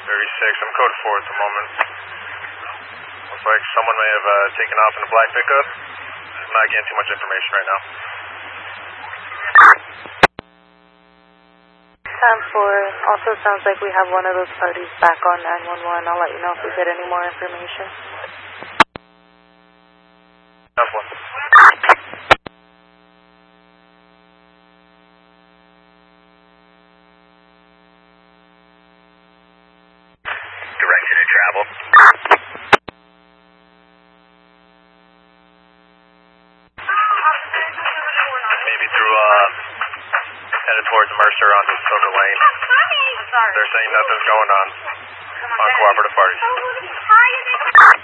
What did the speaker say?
36, I'm code 4 at the moment. Looks like someone may have taken off in a black pickup. I'm not getting too much information right now. 10-4, also sounds like we have one of those parties back on 911. I'll let you know if we get any more information. 10-4. Direction to travel. Maybe through, headed towards Mercer onto Silver Lane. They're saying nothing's going on cooperative parties.